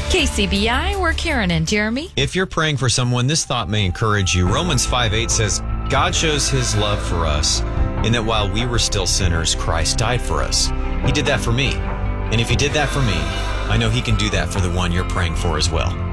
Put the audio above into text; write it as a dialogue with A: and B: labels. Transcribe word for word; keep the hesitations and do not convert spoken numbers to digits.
A: K C B I, we're Karen and Jeremy.
B: If you're praying for someone, this thought may encourage you. Romans five eight says, God shows his love for us in that while we were still sinners, Christ died for us. He did that for me. And if he did that for me, I know he can do that for the one you're praying for as well.